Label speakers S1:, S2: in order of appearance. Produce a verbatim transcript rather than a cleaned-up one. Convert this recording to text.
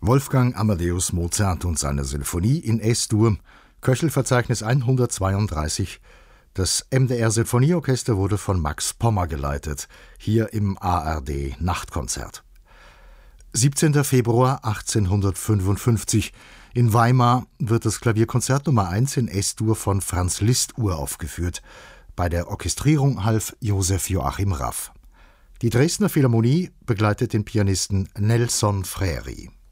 S1: Wolfgang Amadeus Mozart und seine Sinfonie in Es-Dur, Köchelverzeichnis hundertzweiunddreißig. Das M D R-Sinfonieorchester wurde von Max Pommer geleitet, hier im A R D-Nachtkonzert. siebzehnter Februar achtzehnhundertfünfundfünfzig. In Weimar wird das Klavierkonzert Nummer eins in Es-Dur von Franz Liszt uraufgeführt. Bei der Orchestrierung half Josef Joachim Raff. Die Dresdner Philharmonie begleitet den Pianisten Nelson Freiri.